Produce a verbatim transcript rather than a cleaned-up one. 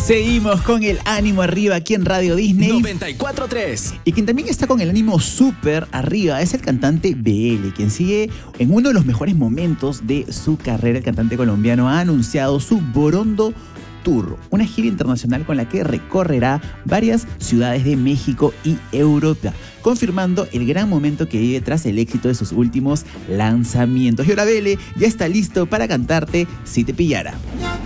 Seguimos con el ánimo arriba aquí en Radio Disney noventa y cuatro punto tres. Y quien también está con el ánimo súper arriba es el cantante B L, quien sigue en uno de los mejores momentos de su carrera. El cantante colombiano ha anunciado su Borondo Tour, una gira internacional con la que recorrerá varias ciudades de México y Europa, confirmando el gran momento que vive tras el éxito de sus últimos lanzamientos. Y ahora B L ya está listo para cantarte Si te pillara.